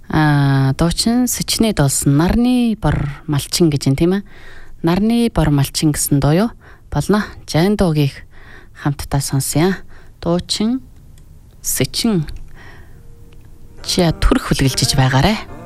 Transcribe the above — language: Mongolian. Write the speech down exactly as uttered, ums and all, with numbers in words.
Аа дуучин Сэчнээ дуулсан Нарны бор малчин гэж юм тийм ээ. Нарны бор малчин гэсэн дуу юу? Болно. Жайн дуугийг хамтдаа сонсъё. Дуучин Сэчин чи төрх хүлгэлжиж байгаарэ.